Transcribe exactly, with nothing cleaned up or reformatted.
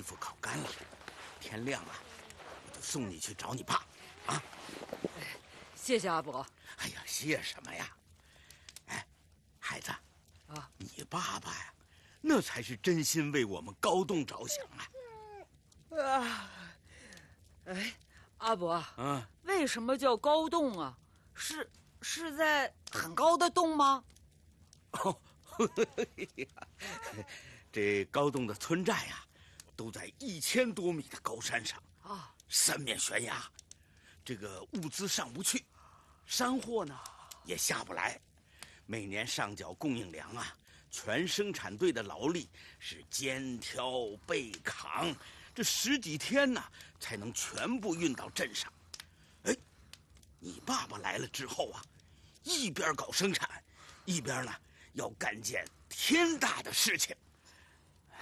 服烤干了，天亮了，我就送你去找你爸，啊！ 谢谢阿伯。 哎呀，谢什么呀？哎，孩子， 啊， 你爸爸呀，那才是真心为我们高栋着想啊！ 啊，哎，阿伯， 嗯， 为什么叫高洞啊？是是在很高的洞吗？ 哦，这高栋的村寨呀、啊，都在一千多米的高山上啊， 三面悬崖，这个物资上不去，山货呢也下不来，每年上缴供应粮啊，全生产队的劳力是肩挑背扛，这十几天呢才能全部运到镇上。哎，你爸爸来了之后啊，一边搞生产，一边呢要干件天大的事情。